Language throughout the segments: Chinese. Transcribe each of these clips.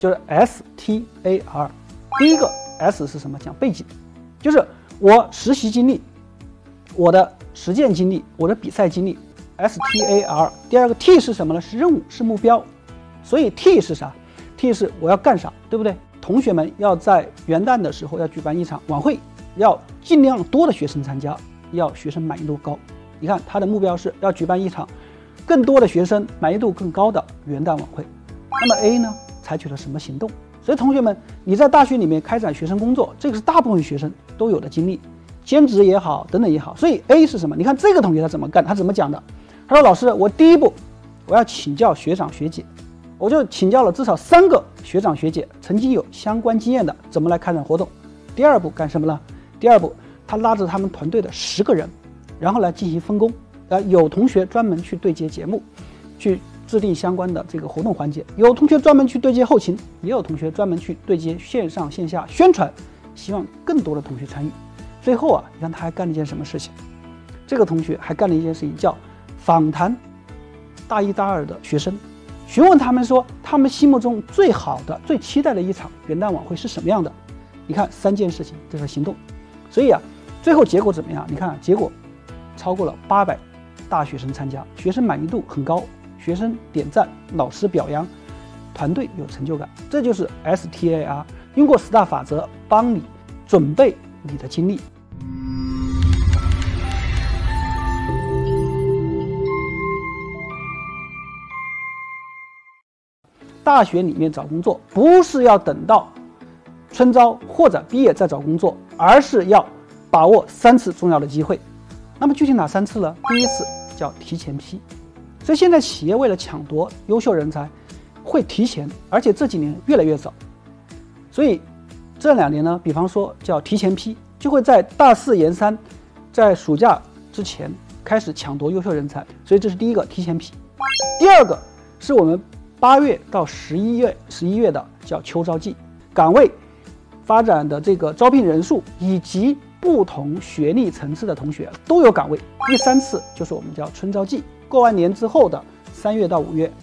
就是 STAR。第一个 S 是什么？讲背景，就是我实习经历、我的实践经历、我的比赛经历 ，STAR。第二个 T 是什么呢？是任务，是目标。所以 T 是啥 ？T 是我要干啥，对不对？同学们要在元旦的时候要举办一场晚会，要尽量多的学生参加，要学生满意度高。你看他的目标是要举办一场更多的学生满意度更高的元旦晚会。那么 A 呢，采取了什么行动？所以同学们，你在大学里面开展学生工作，这个是大部分学生都有的经历，兼职也好，等等也好。所以 A 是什么？你看这个同学他怎么干？他怎么讲的？他说：“老师，我第一步我要请教学长学姐，我就请教了至少3个学长学姐，曾经有相关经验的，怎么来开展活动。第二步干什么呢？第二步，他拉着他们团队的10个人，然后来进行分工。有同学专门去对接节目，去制定相关的这个活动环节，有同学专门去对接后勤，也有同学专门去对接线上线下宣传，希望更多的同学参与。最后啊，你看他还干了一件什么事情？这个同学还干了一件事情，叫访谈大1、大2的学生，询问他们说他们心目中最好的、最期待的一场元旦晚会是什么样的。你看3件事情，这是行动。所以啊，最后结果怎么样？你看结果超过了800大学生参加，学生满意度很高。学生点赞，老师表扬，团队有成就感，这就是 STAR。用过10大法则帮你准备你的经历。大学里面找工作，不是要等到春招或者毕业再找工作，而是要把握3次重要的机会。那么具体哪3次呢？第一次叫提前批。所以现在企业为了抢夺优秀人才，会提前，而且这几年越来越早。所以这2年呢，比方说叫提前批，就会在大4研3，在暑假之前开始抢夺优秀人才。所以这是第一个提前批。第二个是我们8月到11月的叫秋招季，岗位发展的这个招聘人数以及不同学历层次的同学都有岗位。第3次就是我们叫春招季。过完年之后的3月到5月，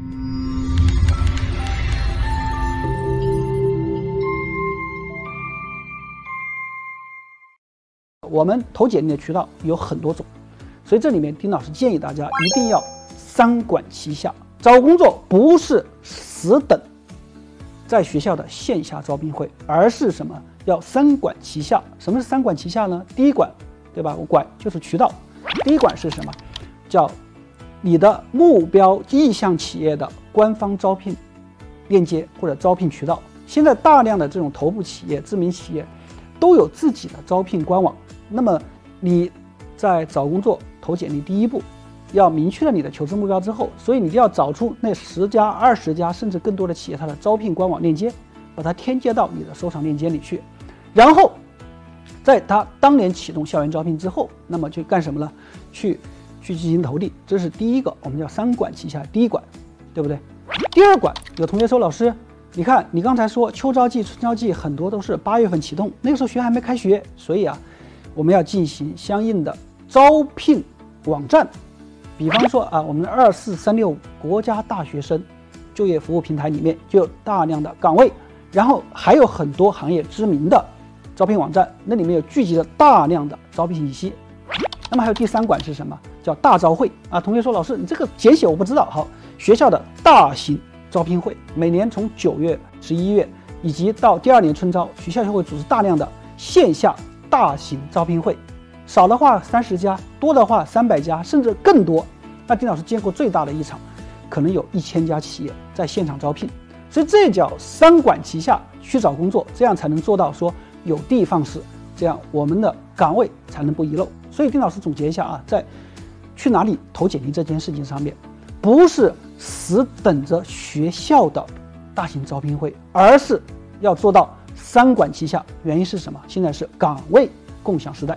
我们投简历的渠道有很多种，所以这里面丁老师建议大家一定要3管齐下。找工作不是死等在学校的线下招聘会，而是什么？要3管齐下。什么是3管齐下呢？第一管，对吧？我管就是渠道。第一管是什么？叫你的目标意向企业的官方招聘链接或者招聘渠道。现在大量的这种头部企业、知名企业都有自己的招聘官网。那么你在找工作投简历第一步，要明确了你的求职目标之后，所以你就要找出那10家、20家甚至更多的企业它的招聘官网链接，把它添加到你的收藏链接里去。然后在它当年启动校园招聘之后，那么去干什么呢？去进行投递。这是第一个，我们叫3管齐下。第一管，对不对？第二管，有同学说，老师，你看你刚才说秋招季、春招季很多都是8月份启动，那个时候学还没开学，所以啊，我们要进行相应的招聘网站。比方说啊，我们的24365国家大学生就业服务平台里面就有大量的岗位，然后还有很多行业知名的招聘网站，那里面有聚集了大量的招聘信息。那么还有第3管是什么？叫大招会啊。同学说，老师你这个简写我不知道。好，学校的大型招聘会，每年从9月、11月以及到第2年春招，学校就会组织大量的线下大型招聘会，少的话30家，多的话300家，甚至更多。那丁老师见过最大的一场，可能有1000家企业在现场招聘。所以这叫3管齐下去找工作，这样才能做到说有的放矢，这样我们的岗位才能不遗漏。所以丁老师总结一下啊，在去哪里投简历这件事情上面，不是死等着学校的大型招聘会，而是要做到3管齐下。原因是什么？现在是岗位共享时代。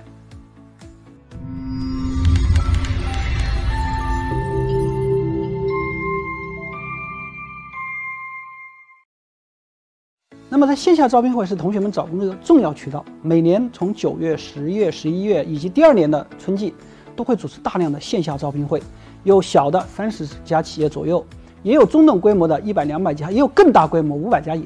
那么在线下招聘会是同学们找工作的重要渠道，每年从9月、10月、11月以及第2年的春季都会组织大量的线下招聘会，有小的30家企业左右， 也有中等规模的100、200家，也有更大规模500家以